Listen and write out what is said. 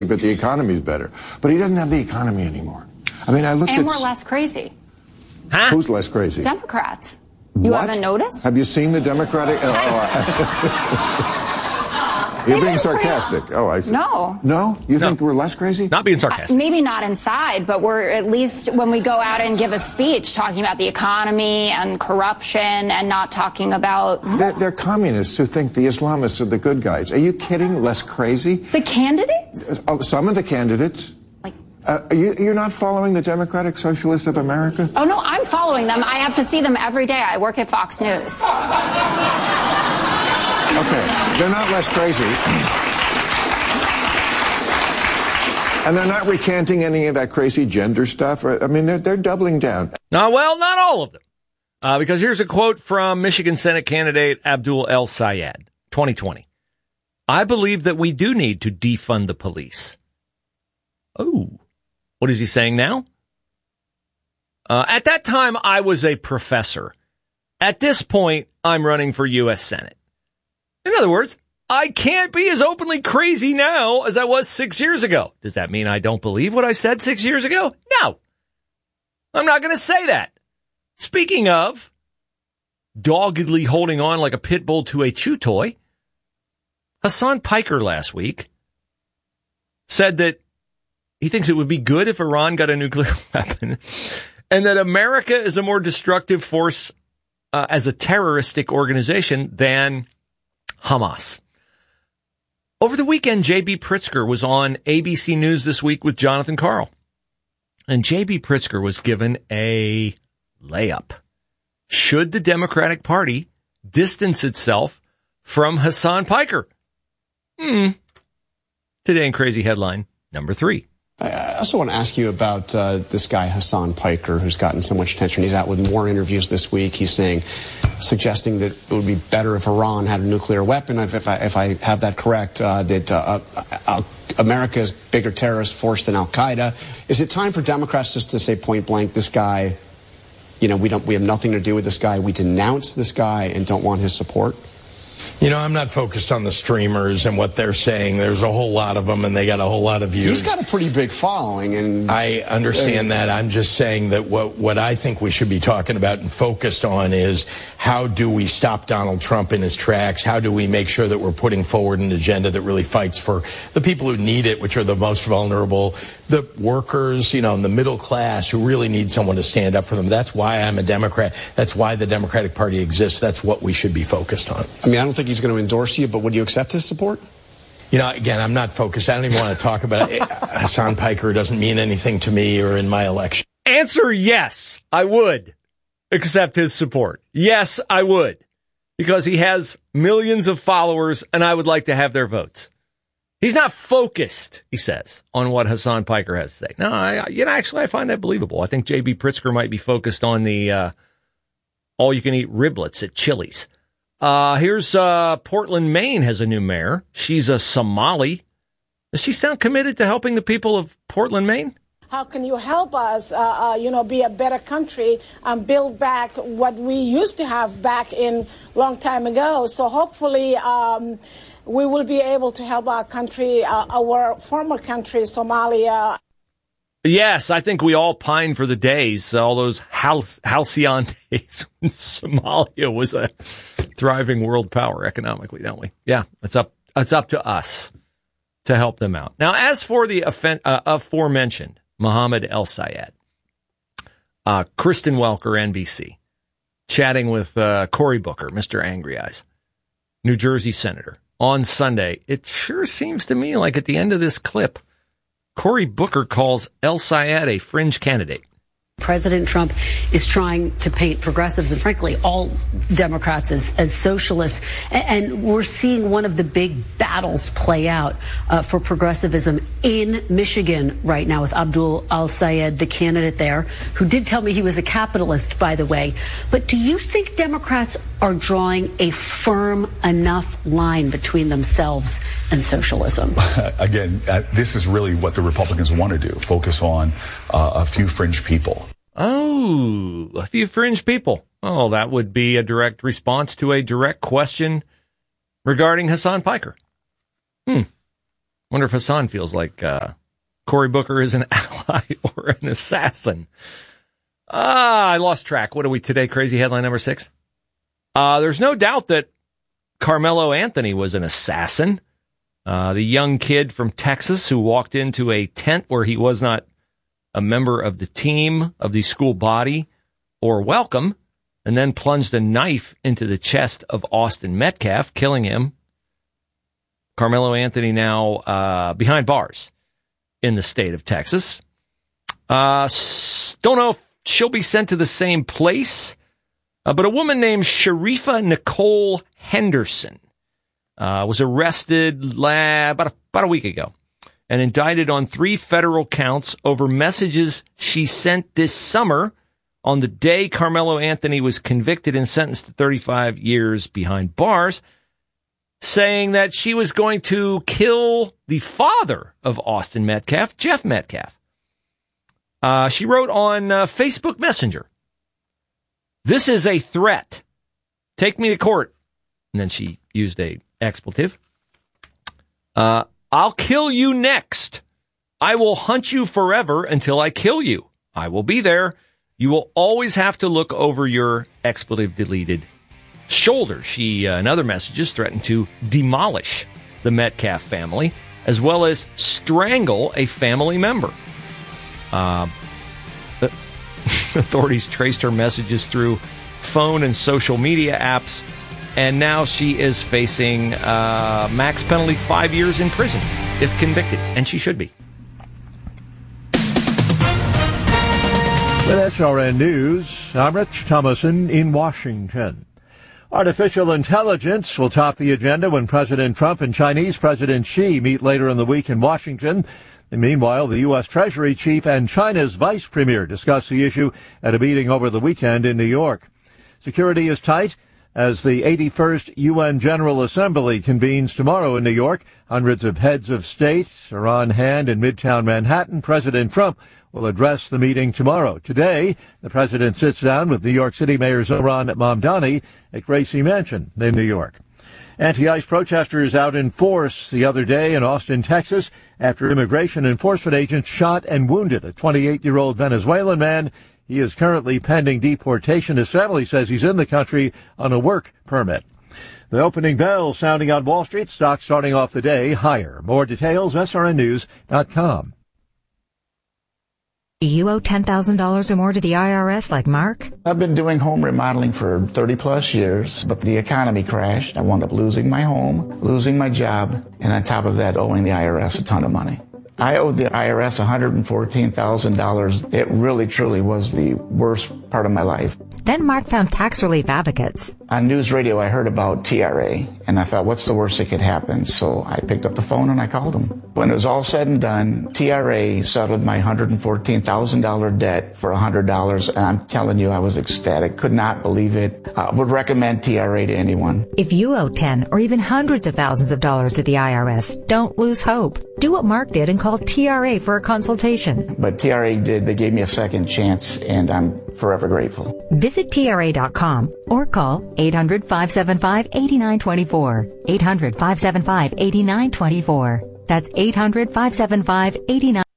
but the economy's better. But he doesn't have the economy anymore. I mean, I looked and we're less crazy. Huh? Who's less crazy? Democrats. You What? haven't noticed? Have you seen the Democratic? You're being sarcastic. Oh, I see. No. No? You think we're less crazy? Not being sarcastic. Maybe not inside, but we're at least when we go out and give a speech talking about the economy and corruption and not talking about... They're communists who think the Islamists are the good guys. Are you kidding? Less crazy? The candidates? Some of the candidates. You're not following the Democratic Socialists of America? Oh, no, I'm following them. I have to see them every day. I work at Fox News. Okay, they're not less crazy. And they're not recanting any of that crazy gender stuff. I mean, they're doubling down. Well, not all of them. Because here's a quote from Michigan Senate candidate Abdul El Sayed, 2020. I believe that we do need to defund the police. Oh, what is he saying now? At that time, I was a professor. At this point, I'm running for U.S. Senate. In other words, I can't be as openly crazy now as I was 6 years ago. Does that mean I don't believe what I said 6 years ago? No. I'm not going to say that. Speaking of doggedly holding on like a pit bull to a chew toy, Hassan Piker last week said that he thinks it would be good if Iran got a nuclear weapon and that America is a more destructive force as a terroristic organization than Hamas. Over the weekend, J.B. Pritzker was on ABC News This Week with Jonathan Karl. And J.B. Pritzker was given a layup. Should the Democratic Party distance itself from Hassan Piker? Today in Crazy Headline number 3. I also want to ask you about this guy, Hassan Piker, who's gotten so much attention. He's out with more interviews this week. He's suggesting that it would be better if Iran had a nuclear weapon. If I have that correct, that America is a bigger terrorist force than Al-Qaeda. Is it time for Democrats just to say point blank, this guy, we have nothing to do with this guy. We denounce this guy and don't want his support? I'm not focused on the streamers and what they're saying. There's a whole lot of them, and they got a whole lot of views. He's got a pretty big following, and I understand that. I'm just saying that what I think we should be talking about and focused on is how do we stop Donald Trump in his tracks? How do we make sure that we're putting forward an agenda that really fights for the people who need it, which are the most vulnerable, the workers, in the middle class who really need someone to stand up for them. That's why I'm a Democrat. That's why the Democratic Party exists. That's what we should be focused on. I don't think he's going to endorse you, but would you accept his support? Again, I'm not focused. I don't even want to talk about it. Hassan Piker doesn't mean anything to me or in my election. Answer yes, I would accept his support. Yes, I would. Because he has millions of followers and I would like to have their votes. He's not focused, he says, on what Hassan Piker has to say. No, actually, I find that believable. I think J.B. Pritzker might be focused on the all-you-can-eat riblets at Chili's. Here's Portland, Maine has a new mayor. She's a Somali. Does she sound committed to helping the people of Portland, Maine? How can you help us, be a better country and build back what we used to have back in long time ago? So hopefully we will be able to help our country, our former country, Somalia. Yes, I think we all pine for the days, all those halcyon days when Somalia was a thriving world power economically, don't we? Yeah, it's up to us to help them out. Now, as for the aforementioned Mohammed El Sayed, Kristen Welker, NBC, chatting with Cory Booker, Mr. Angry Eyes, New Jersey senator, on Sunday. It sure seems to me like at the end of this clip, Cory Booker calls El Sayed a fringe candidate. President Trump is trying to paint progressives and, frankly, all Democrats as socialists. And we're seeing one of the big battles play out for progressivism in Michigan right now with Abdul El Sayed, the candidate there, who did tell me he was a capitalist, by the way. But do you think Democrats are drawing a firm enough line between themselves and socialism? Again, this is really what the Republicans want to do, focus on a few fringe people. Oh, a few fringe people. Oh, that would be a direct response to a direct question regarding Hassan Piker. Wonder if Hassan feels like Cory Booker is an ally or an assassin. I lost track. What are we today? Crazy headline number 6. There's no doubt that Carmelo Anthony was an assassin. The young kid from Texas who walked into a tent where he was not a member of the team, of the school body, or welcome, and then plunged a knife into the chest of Austin Metcalf, killing him. Carmelo Anthony now behind bars in the state of Texas. Don't know if she'll be sent to the same place, but a woman named Sharifa Nicole Henderson was arrested about a week ago and indicted on 3 federal counts over messages she sent this summer on the day Carmelo Anthony was convicted and sentenced to 35 years behind bars, saying that she was going to kill the father of Austin Metcalf, Jeff Metcalf. She wrote on Facebook Messenger, "This is a threat. Take me to court." And then she used a expletive. "I'll kill you next. I will hunt you forever until I kill you. I will be there. You will always have to look over your expletive-deleted shoulder." She, in other messages, threatened to demolish the Metcalf family, as well as strangle a family member. Authorities traced her messages through phone and social media apps, and now she is facing max penalty 5 years in prison if convicted, and she should be. With SRN News, I'm Rich Thomason in Washington. Artificial intelligence will top the agenda when President Trump and Chinese President Xi meet later in the week in Washington. And meanwhile, the U.S. Treasury Chief and China's Vice Premier discuss the issue at a meeting over the weekend in New York. Security is tight as the 81st UN General Assembly convenes tomorrow in New York. Hundreds of heads of state are on hand in Midtown Manhattan. President Trump will address the meeting tomorrow. Today, the president sits down with New York City Mayor Zohran Mamdani at Gracie Mansion in New York. Anti-ICE protesters out in force the other day in Austin, Texas, after immigration enforcement agents shot and wounded a 28-year-old Venezuelan man. He is currently pending deportation. His family says he's in the country on a work permit. The opening bell sounding on Wall Street, stocks starting off the day higher. More details, srnnews.com. Do you owe $10,000 or more to the IRS like Mark? I've been doing home remodeling for 30 plus years, but the economy crashed. I wound up losing my home, losing my job, and on top of that, owing the IRS a ton of money. I owed the IRS $114,000. It really, truly was the worst part of my life. Then Mark found Tax Relief Advocates. On news radio, I heard about TRA, and I thought, what's the worst that could happen? So I picked up the phone and I called them. When it was all said and done, TRA settled my $114,000 debt for $100, and I'm telling you, I was ecstatic. Could not believe it. Would recommend TRA to anyone. If you owe 10 or even hundreds of thousands of dollars to the IRS, don't lose hope. Do what Mark did and call TRA for a consultation. But TRA did. They gave me a second chance, and I'm forever grateful. Visit TRA.com or call 800-575-8924. 800-575-8924. That's 800-575-8924.